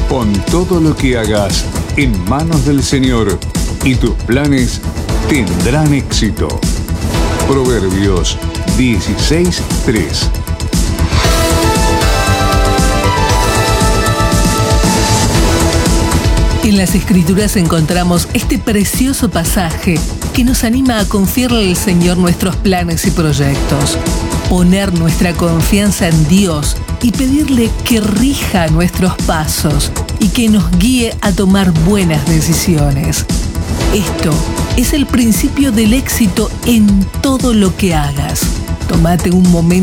Pon todo lo que hagas en manos del Señor y tus planes tendrán éxito. Proverbios 16:3. En las Escrituras encontramos este precioso pasaje que nos anima a confiarle al Señor nuestros planes y proyectos, poner nuestra confianza en Dios y pedirle que rija nuestros pasos y que nos guíe a tomar buenas decisiones. Esto es el principio del éxito en todo lo que hagas. Tómate un momento